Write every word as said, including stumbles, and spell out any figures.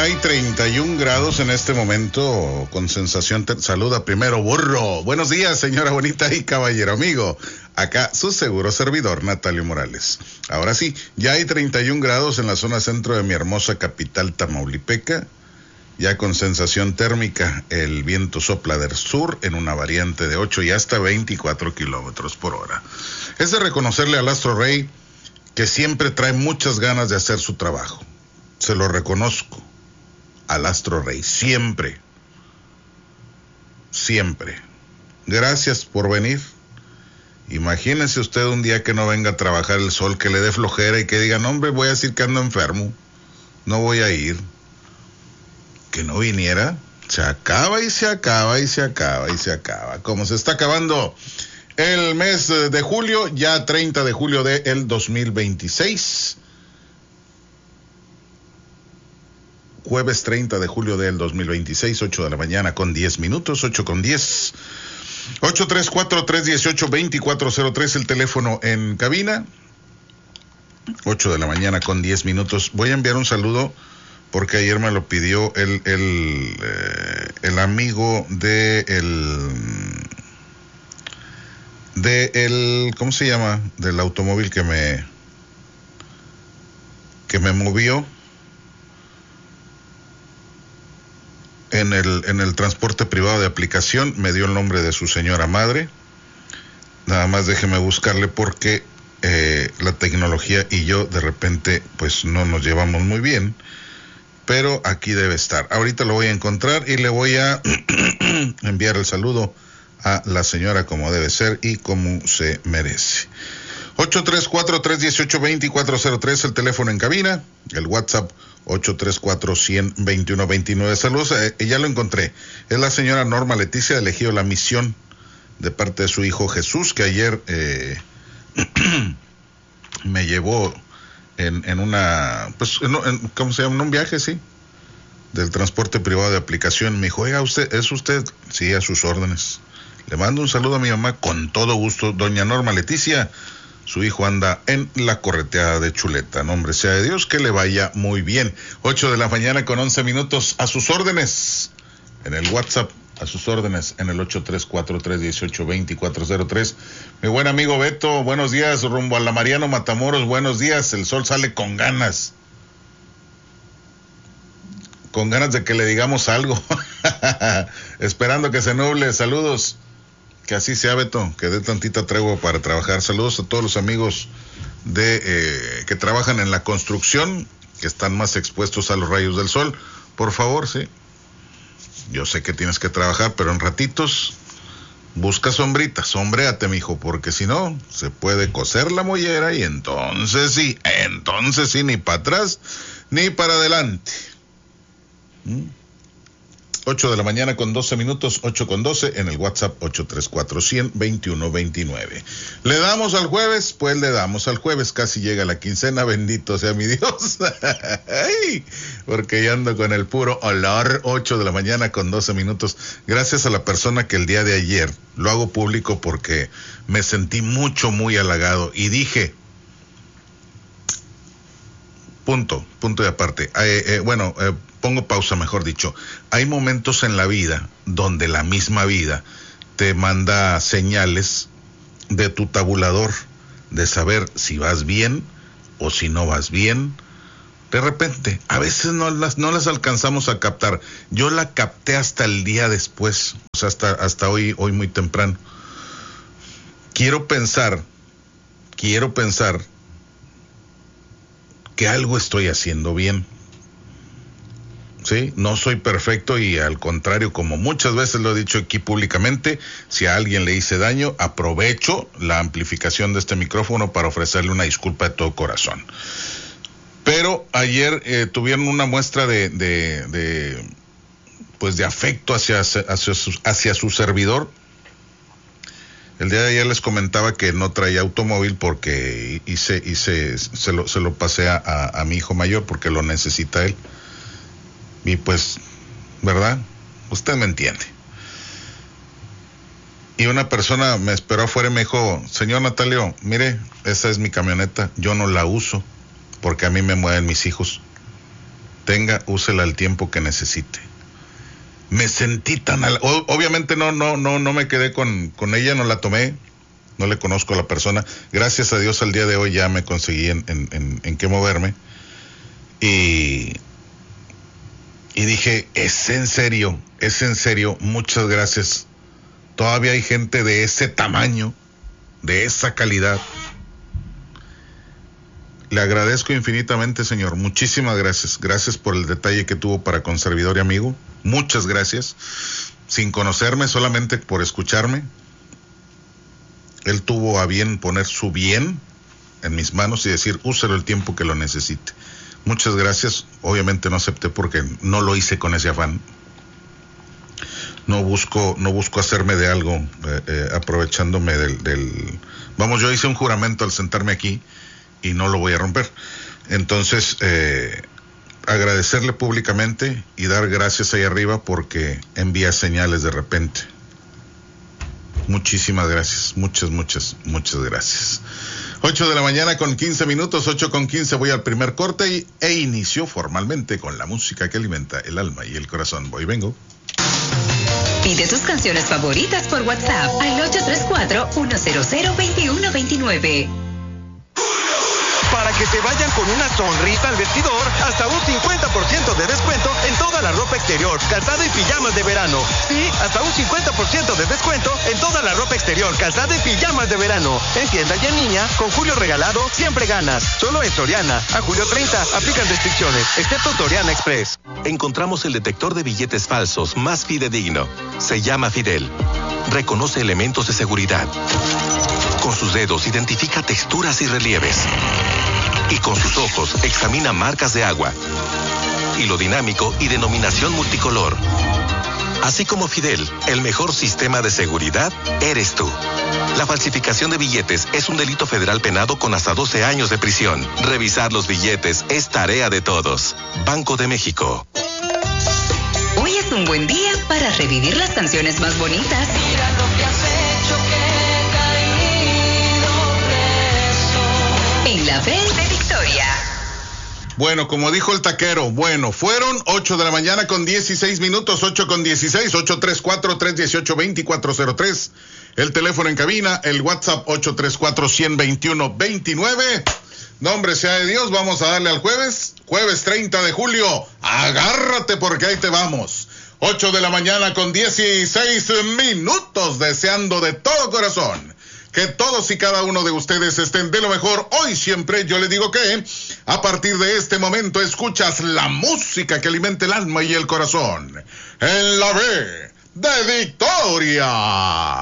hay treinta y un grados en este momento con sensación. Te saluda primero Burro. Buenos días, señora bonita y caballero amigo. Acá su seguro servidor, Natalio Morales. Ahora sí, ya hay treinta y un grados en la zona centro de mi hermosa capital tamaulipeca. Ya con sensación térmica, el viento sopla del sur en una variante de ocho y hasta veinticuatro kilómetros por hora. Es de reconocerle al Astro Rey que siempre trae muchas ganas de hacer su trabajo. Se lo reconozco al Astro Rey, siempre, siempre. Gracias por venir. Imagínese usted un día que no venga a trabajar el sol, que le dé flojera y que diga, no hombre, voy a decir que ando enfermo, no voy a ir. Que no viniera, se acaba y se acaba y se acaba y se acaba. Como se está acabando el mes de julio, ya treinta de julio del dos mil veintiséis. Jueves treinta de julio del dos mil veintiséis, ocho de la mañana con diez minutos, ocho con diez. ocho tres cuatro, tres uno ocho, dos cuatro cero tres, el teléfono en cabina. ocho de la mañana con diez minutos. Voy a enviar un saludo porque ayer me lo pidió el, el, eh, el amigo de el, de el, ¿cómo se llama? Del automóvil que me, que me movió en el, en el transporte privado de aplicación. Me dio el nombre de su señora madre. Nada más déjeme buscarle porque eh, la tecnología y yo de repente pues no nos llevamos muy bien. Pero aquí debe estar. Ahorita lo voy a encontrar y le voy a enviar el saludo a la señora como debe ser y como se merece. ocho tres cuatro, tres uno ocho, dos cuatro cero tres, el teléfono en cabina. El WhatsApp ocho tres cuatro, cien, veintiuno veintinueve. Saludos, eh, ya lo encontré. Es la señora Norma Leticia de Ejido La Misión, de parte de su hijo Jesús, que ayer eh, me llevó en, en una, pues, en, en, ¿cómo se llama? En un viaje, sí, del transporte privado de aplicación. Me dijo, oiga, usted, ¿es usted? Sí, a sus órdenes. Le mando un saludo a mi mamá con todo gusto, doña Norma Leticia. Su hijo anda en la correteada de Chuleta. Nombre sea de Dios, que le vaya muy bien. ocho de la mañana con once minutos, a sus órdenes. En el WhatsApp, a sus órdenes, en el ocho tres cuatro, tres uno ocho, dos cuatro cero tres. Mi buen amigo Beto, buenos días, rumbo a la Mariano Matamoros, buenos días. El sol sale con ganas. Con ganas de que le digamos algo. Esperando que se nuble. Saludos. Que así sea, Beto, que dé tantita tregua para trabajar. Saludos a todos los amigos de eh, que trabajan en la construcción, que están más expuestos a los rayos del sol. Por favor, sí. Yo sé que tienes que trabajar, pero en ratitos busca sombrita, sombréate, mijo, porque si no, se puede coser la mollera y entonces sí, entonces sí, ni para atrás, ni para adelante. ¿Mm? ocho de la mañana con doce minutos, ocho con doce, en el WhatsApp ocho tres cuatro, cien, veintiuno veintinueve. ¿Le damos al jueves? Pues le damos al jueves, casi llega la quincena, bendito sea mi Dios. Porque ya ando con el puro olor. Ocho de la mañana con doce minutos. Gracias a la persona que el día de ayer, lo hago público porque me sentí mucho, muy halagado y dije, punto, punto de aparte. Eh, eh, bueno, eh, pongo pausa, mejor dicho. Hay momentos en la vida donde la misma vida te manda señales de tu tabulador, de saber si vas bien o si no vas bien. De repente, a veces no las, no las alcanzamos a captar. Yo la capté hasta el día después, o sea, hasta, hasta hoy, hoy muy temprano. Quiero pensar, quiero pensar que algo estoy haciendo bien. Sí, no soy perfecto y al contrario, como muchas veces lo he dicho aquí públicamente, si a alguien le hice daño, aprovecho la amplificación de este micrófono para ofrecerle una disculpa de todo corazón. Pero ayer eh, tuvieron una muestra de, de, de, pues de afecto hacia, hacia, su, hacia su servidor. El día de ayer les comentaba que no traía automóvil porque hice, hice, se lo, se lo pasé a, a, a mi hijo mayor porque lo necesita él. Y pues, ¿verdad? Usted me entiende. Y una persona me esperó afuera y me dijo, señor Natalio, mire, esa es mi camioneta, yo no la uso porque a mí me mueven mis hijos. tenga, úsela el tiempo que necesite. Me sentí tan... Al... Obviamente no, no, no, no me quedé con, con ella, no la tomé, no le conozco a la persona. Gracias a Dios al día de hoy ya me conseguí en, en, en, en qué moverme. Y, y dije, es en serio, es en serio, muchas gracias. Todavía hay gente de ese tamaño, de esa calidad. Le agradezco infinitamente, señor. Muchísimas gracias. Gracias por el detalle que tuvo para con servidor y amigo. Muchas gracias. Sin conocerme, solamente por escucharme. Él tuvo a bien poner su bien en mis manos y decir, úselo el tiempo que lo necesite. Muchas gracias. Obviamente no acepté porque no lo hice con ese afán. No busco, no busco hacerme de algo, eh, eh, aprovechándome del, del... Vamos, yo hice un juramento al sentarme aquí y no lo voy a romper. Entonces, eh, agradecerle públicamente y dar gracias ahí arriba porque envía señales de repente. Muchísimas gracias, muchas, muchas, muchas gracias. ocho de la mañana con quince minutos, ocho con quince, voy al primer corte y, e inicio formalmente con la música que alimenta el alma y el corazón. Voy y vengo. Pide tus canciones favoritas por WhatsApp al ocho tres cuatro, uno cero cero, dos uno dos nueve. Para que se vayan con una sonrisa al vestidor, hasta un cincuenta por ciento de descuento en toda la ropa exterior, calzada y pijamas de verano. Sí, hasta un cincuenta por ciento de descuento en toda la ropa exterior, calzada y pijamas de verano. En tienda y en línea, con Julio Regalado, siempre ganas. Solo en Soriana. A julio treinta, aplican restricciones, excepto Soriana Express. Encontramos el detector de billetes falsos más fidedigno. Se llama Fidel. Reconoce elementos de seguridad. Con sus dedos identifica texturas y relieves. Y con sus ojos examina marcas de agua. Hilo dinámico y denominación multicolor. Así como Fidel, el mejor sistema de seguridad eres tú. La falsificación de billetes es un delito federal penado con hasta doce años de prisión. Revisar los billetes es tarea de todos. Banco de México. Hoy es un buen día para revivir las canciones más bonitas. Mira lo que has hecho, que he caído preso. En la Bell de Victoria. Bueno, como dijo el taquero, bueno, fueron ocho de la mañana con dieciséis minutos, ocho con dieciséis, ocho tres cuatro, tres uno ocho, dos cuatro cero tres. El teléfono en cabina, el WhatsApp ocho tres cuatro, uno cero dos uno, dos nueve. Nombre sea de Dios, vamos a darle al jueves, jueves treinta de julio. Agárrate porque ahí te vamos. ocho de la mañana con dieciséis minutos, deseando de todo corazón que todos y cada uno de ustedes estén de lo mejor. Hoy siempre yo le digo que a partir de este momento escuchas la música que alimenta el alma y el corazón en la B de Victoria.